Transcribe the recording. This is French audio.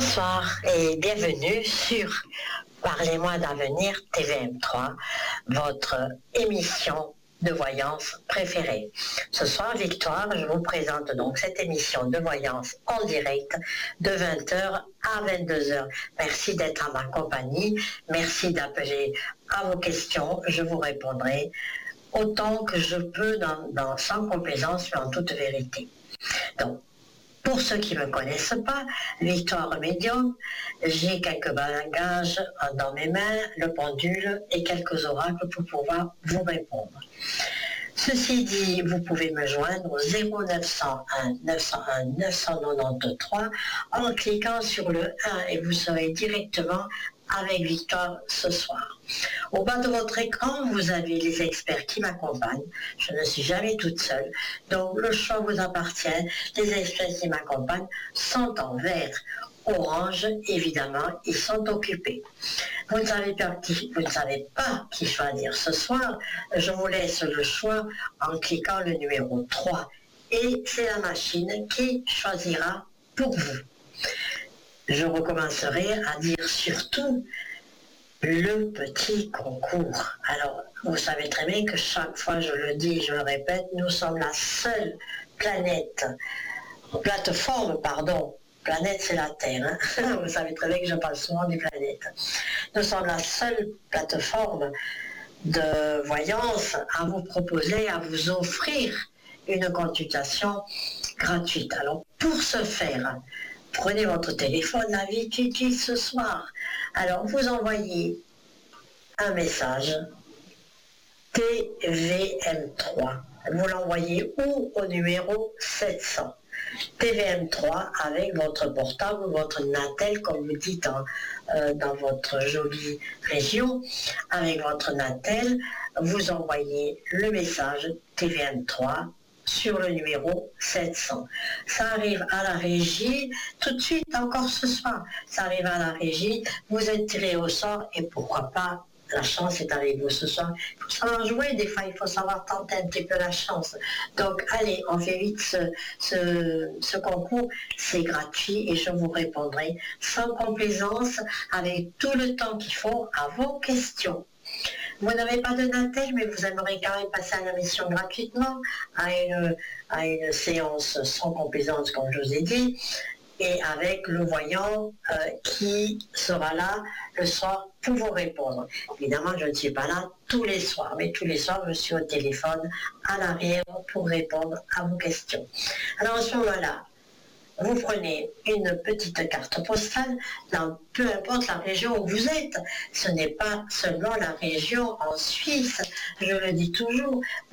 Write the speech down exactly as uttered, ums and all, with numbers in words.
Bonsoir et bienvenue sur Parlez-moi d'avenir T V M trois, votre émission de voyance préférée. Ce soir, Victoire, je vous présente donc cette émission de voyance en direct de vingt heures à vingt-deux heures. Merci d'être à ma compagnie, merci d'appeler à vos questions, je vous répondrai autant que je peux dans, dans sans complaisance mais en toute vérité. Donc, pour ceux qui ne me connaissent pas, Victoire Médium, j'ai quelques bagages dans mes mains, le pendule et quelques oracles pour pouvoir vous répondre. Ceci dit, vous pouvez me joindre au zéro neuf cent un neuf cent un neuf cent quatre-vingt-treize en cliquant sur le un et vous serez directement avec Victoire ce soir. Au bas de votre écran, vous avez les experts qui m'accompagnent. Je ne suis jamais toute seule, donc le choix vous appartient. Les experts qui m'accompagnent sont en vert. Orange, évidemment, ils sont occupés. Vous ne savez pas qui, vous ne savez pas qui choisir ce soir. Je vous laisse le choix en cliquant le numéro trois. Et c'est la machine qui choisira pour vous. Je recommencerai à dire surtout le petit concours. Alors, vous savez très bien que chaque fois, je le dis, je le répète, nous sommes la seule planète, plateforme, pardon, planète c'est la Terre, hein. Vous savez très bien que je parle souvent des planètes. Nous sommes la seule plateforme de voyance à vous proposer, à vous offrir une consultation gratuite. Alors, pour ce faire, prenez votre téléphone, la vie qui utilise ce soir. Alors, vous envoyez un message T V M trois. Vous l'envoyez où? Au numéro sept cents. T V M trois avec votre portable ou votre Natel, comme vous dites en, euh, dans votre jolie région. Avec votre Natel, vous envoyez le message T V M trois sur le numéro sept cents. Ça arrive à la régie tout de suite, encore ce soir. Ça arrive à la régie, vous êtes tiré au sort et pourquoi pas, la chance est avec vous ce soir. Il faut savoir jouer, des fois il faut savoir tenter un petit peu la chance. Donc allez, on fait vite ce, ce, ce concours, c'est gratuit et je vous répondrai sans complaisance avec tout le temps qu'il faut à vos questions. Vous n'avez pas de Natel, mais vous aimeriez quand même passer à la mission gratuitement, à une, à une séance sans complaisance, comme je vous ai dit, et avec le voyant euh, qui sera là le soir pour vous répondre. Évidemment, je ne suis pas là tous les soirs, mais tous les soirs, je suis au téléphone à l'arrière pour répondre à vos questions. Alors, à ce moment-là, vous prenez une petite carte postale dans peu importe la région où vous êtes. Ce n'est pas seulement la région en Suisse, je le dis toujours.